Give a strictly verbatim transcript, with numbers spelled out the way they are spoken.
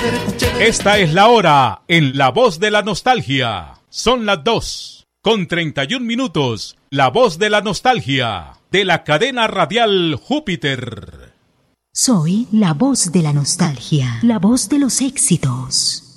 Esta es la hora en La Voz de la Nostalgia. Son las dos con treinta y un minutos. La Voz de la Nostalgia de la cadena radial Júpiter. Soy la voz de la nostalgia, la voz de los éxitos.